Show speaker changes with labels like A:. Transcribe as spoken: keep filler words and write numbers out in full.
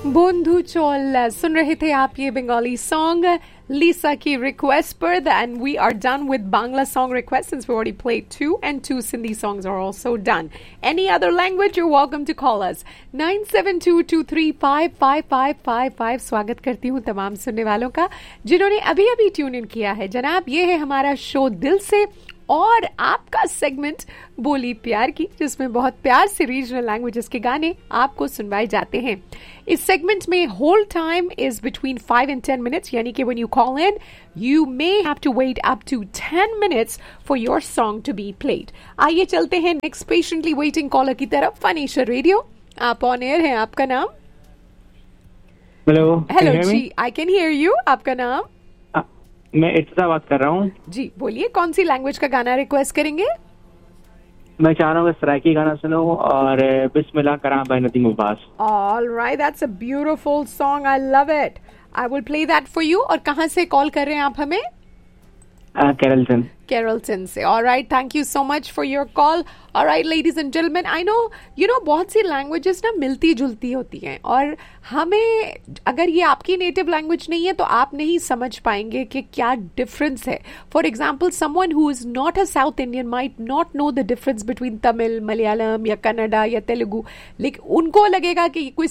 A: बोंधु चोल सुन रहे थे आप ये बंगाली सॉन्ग Lisa की रिक्वेस्ट पर and we are done with Bangla song requests since we already played two and two Sindhi songs are also done. Any other language, you're welcome to call us. nine seven two two three five five five five five स्वागत करती हूँ तमाम सुनने वालों का जिन्होंने अभी अभी ट्यून इन किया है. जनाब, ये है हमारा शो दिल से और आपका सेगमेंट बोली प्यार की, जिसमें बहुत प्यार से रीजनल लैंग्वेजेस के गाने आपको सुनवाए जाते हैं. इस सेगमेंट में whole time is between five and ten minutes, यानी कि when you call in you may have to wait up to ten minutes for your song to be played. आइए चलते हैं नेक्स्ट पेशेंटली वेटिंग कॉलर की तरफ. फनेश्वर radio, आप on air हैं. आपका नाम?
B: Hello
A: hello ji, I can hear you. आपका नाम?
B: मैं इर्तिजा बात कर रहा हूँ.
A: जी बोलिए, कौन सी लैंग्वेज का गाना रिक्वेस्ट करेंगे?
B: मैं चाह रहा हूँ कि सराइकी गाना सुनो और बिस्मिल्लाह करा bye Nadeem Abbas.
A: All right, that's a beautiful song. I love it. I will play that for you. और कहाँ से कॉल कर रहे हैं आप हमें?
B: कैरलटन.
A: Carrollton से. All right, thank you so much for your call. All right, ladies and gentlemen, I know, you know, बहुत सी लैंग्वेजेस ना मिलती जुलती होती हैं और हमें, अगर ये आपकी नेटिव लैंग्वेज नहीं है तो आप नहीं समझ पाएंगे कि क्या डिफरेंस है. For example, someone who is not a south Indian might not know the difference between Tamil, Malayalam या कन्नड़ा या तेलुगु, लेकिन उनको लगेगा कि कोई